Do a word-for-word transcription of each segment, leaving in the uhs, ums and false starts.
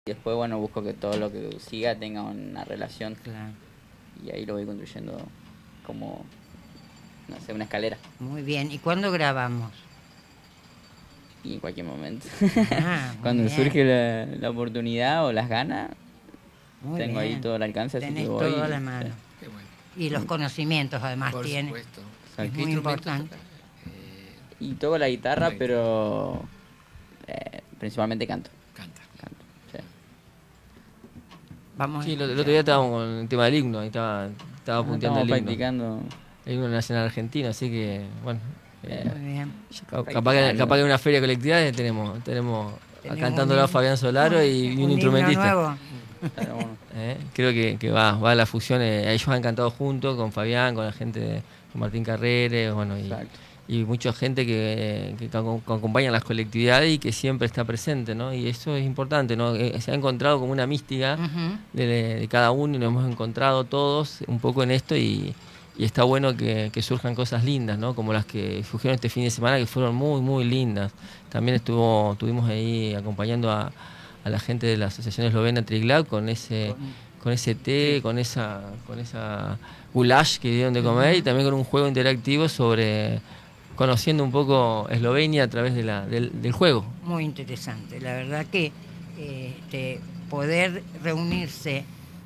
después, bueno, busco que todo lo que siga tenga una relación. Claro. Y ahí lo voy construyendo como, no sé, una escalera. Muy bien. ¿Y cuándo grabamos? Y en cualquier momento. Ah, muy Cuando bien. surge la, la oportunidad o las ganas, Muy tengo bien. ahí todo el alcance, así Tenés que voy. todo a y- la mano. sí. Qué bueno. Y los conocimientos además Por tiene. supuesto. Es ¿Qué muy instrumento importante. toca? Eh, Y toco la guitarra, La guitarra. pero eh, principalmente canto. canta. canto sí. Vamos Sí, a el otro escuchar. día estábamos con el tema del himno, ahí estaba, estaba Ah, punteando estamos el himno. practicando. El himno nacional argentino, así que, bueno. eh, Muy bien. ca- capaz, que, capaz que en una feria colectiva tenemos, tenemos Tenemos cantándolo un a Fabián Solaro un- y, y un, un himno instrumentista. nuevo. Pero bueno, Eh, Creo que, que va, va a la fusión. eh, ellos han cantado juntos con Fabián, con la gente, de, con Martín Carreres, bueno, y, exacto. y mucha gente que, que, acom- que acompaña las colectividades y que siempre está presente, ¿no? Y eso es importante, ¿no? Eh, se ha encontrado como una mística Ujú. de, de cada uno y nos hemos encontrado todos un poco en esto y, y está bueno que, que surjan cosas lindas, ¿no? Como las que surgieron este fin de semana, que fueron muy, muy lindas. También estuvo, estuvimos ahí acompañando a, a la gente de la Asociación Eslovena Triglav con ese, con ese té, con esa, con esa goulash que dieron de comer y también con un juego interactivo sobre conociendo un poco Eslovenia a través de la, del, del juego. Muy interesante. La verdad que eh, este, poder reunirse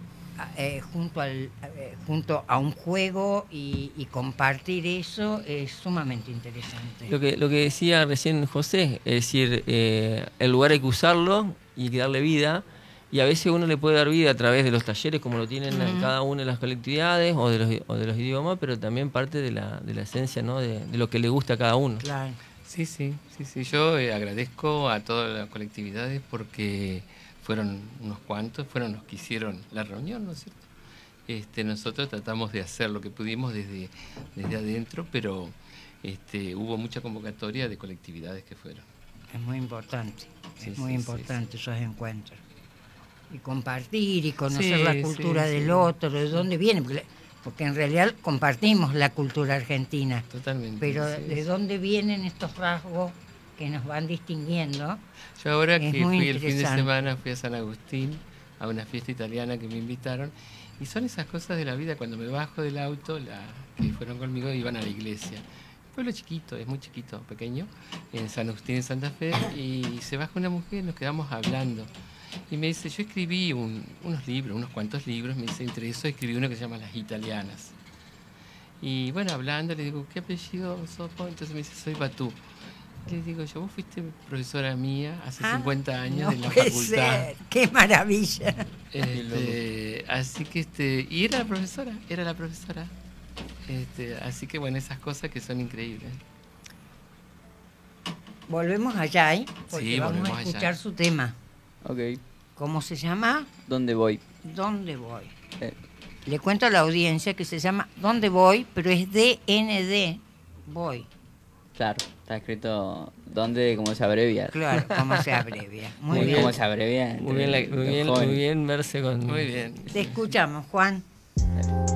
eh, junto, al, eh, junto a un juego y, y compartir eso es sumamente interesante. Lo que, lo que decía recién José, es decir, eh, el lugar hay que usarlo y hay que darle vida, y a veces uno le puede dar vida a través de los talleres, como lo tienen en Ujú. cada una de las colectividades, o de los, o de los idiomas, pero también parte de la, de la esencia, ¿no? de, de lo que le gusta a cada uno. Claro. Sí, sí, sí, sí. Yo eh, agradezco a todas las colectividades porque fueron unos cuantos, fueron los que hicieron la reunión, ¿no es cierto? Este, nosotros tratamos de hacer lo que pudimos desde, desde adentro, pero este, hubo mucha convocatoria de colectividades que fueron. Es muy importante. Sí, es muy sí, importante sí, esos encuentros. Y compartir y conocer Sí, la sí, cultura del sí. otro, de dónde viene. Porque, porque en realidad compartimos la cultura argentina. Totalmente. Pero sí, de sí. dónde vienen estos rasgos que nos van distinguiendo. Yo ahora Es que muy fui el fin de interesante. semana, fui a San Agustín, a una fiesta italiana que me invitaron, y son esas cosas de la vida, cuando me bajo del auto, la, que fueron conmigo, iban a la iglesia. Pueblo chiquito, es muy chiquito, pequeño, en San Agustín, en Santa Fe, y se baja una mujer y nos quedamos hablando. Y me dice, yo escribí un- unos libros, unos cuantos libros, me dice, entre eso escribí uno que se llama Las Italianas. Y bueno, hablando, le digo, ¿qué apellido sos vos? Entonces me dice, soy Batú. Le digo yo, vos fuiste profesora mía hace Ah, cincuenta años no en la puede facultad. ser. ¡Qué maravilla! Este, así que, este, y era la profesora, era la profesora. Este, así que bueno, esas cosas que son increíbles. Volvemos allá, ¿eh? Porque Sí, vamos volvemos a allá. escuchar su tema. Ok, ¿Cómo se llama? ¿dónde voy? ¿Dónde voy? Eh, Le cuento a la audiencia que se llama ¿Dónde voy? Pero es D N D. Voy. claro, está escrito ¿dónde? ¿Cómo se abrevia? Claro, ¿cómo se abrevia? Muy Muy bien. ¿Cómo se abrevia? Muy bien, la- entre muy los bien, jóvenes. muy bien verse con... Muy bien. Te escuchamos, Juan. Dale.